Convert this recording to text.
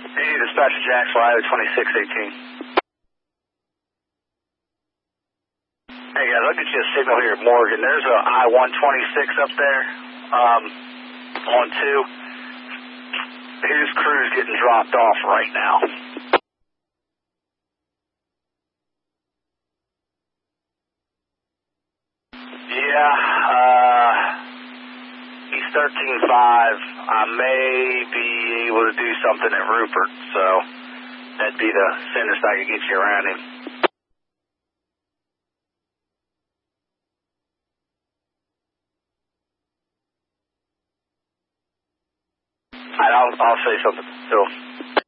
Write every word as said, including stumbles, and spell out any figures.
Hey, dispatch to Jacksonville, Highway twenty-six eighteen. Hey guys, I'll get you a signal here at Morgan. There's a I one twenty-six up there, um, on two. His crew's getting dropped off right now. Yeah, uh, he's thirteen five. I may be able to do something at Rupert, so that'd be the soonest I could get you around him. I'll, I'll say something still.